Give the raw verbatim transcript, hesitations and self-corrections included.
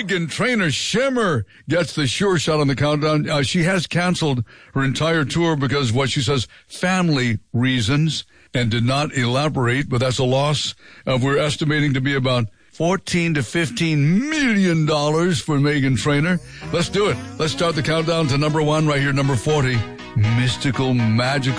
Meghan Trainor Shimmer gets the sure shot on the countdown. Uh, she has canceled her entire tour because what she says, family reasons, and did not elaborate, but that's a loss of, we're estimating to be about fourteen to fifteen million dollars for Meghan Trainor. Let's do it. Let's start the countdown to number one right here, number forty. Mystical, magical.